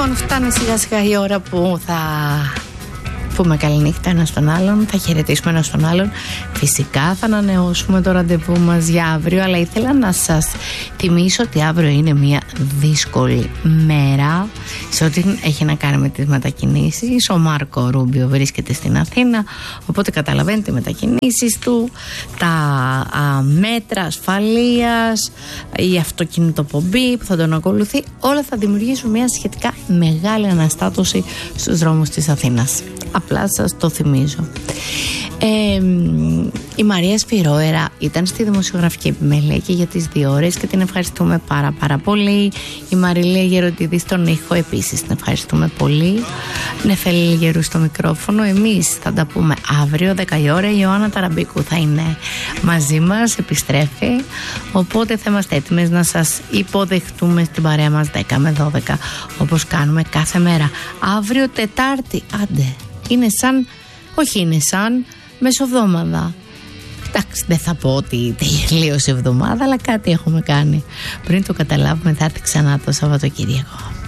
Λοιπόν, φτάνει σιγά σιγά η ώρα που θα πούμε καληνύχτα ένας στον άλλον, θα χαιρετήσουμε ένας τον άλλον. Φυσικά θα ανανεώσουμε το ραντεβού μας για αύριο, αλλά ήθελα να σας θυμίσω ότι αύριο είναι μια δύσκολη μέρα σε ό,τι έχει να κάνει με τις μετακινήσεις. Ο Μάρκο Ρούμπιο βρίσκεται στην Αθήνα, οπότε καταλαβαίνετε, οι μετακινήσεις του, τα μέτρα ασφαλείας, η αυτοκινητοπομπή που θα τον ακολουθεί, όλα θα δημιουργήσουν μια σχετικά μεγάλη αναστάτωση στους δρόμους της Αθήνας. Απλά σας το θυμίζω. Η Μαρία Σφυρόερα ήταν στη δημοσιογραφική επιμέλεια και για τις 2 ώρες και την ευχαριστούμε πάρα πολύ. Η Μαριλία Γεροντίδη στον ήχο, επίσης την ευχαριστούμε πολύ. Νεφέλη Γερού στο μικρόφωνο. Εμείς θα τα πούμε αύριο 10 η ώρα. Η Ιωάννα Ταραμπίκου θα είναι μαζί μας, επιστρέφει, οπότε θα είμαστε έτοιμες να σας υποδεχτούμε στην παρέα μας 10 με 12 όπως κάνουμε κάθε μέρα. Αύριο Τετάρτη, άντε, είναι σαν μεσοβδόμαδα. Εντάξει, δεν θα πω ότι τελείωσε η εβδομάδα, αλλά κάτι έχουμε κάνει. Πριν το καταλάβουμε, θα έρθει ξανά το Σαββατοκύριακο.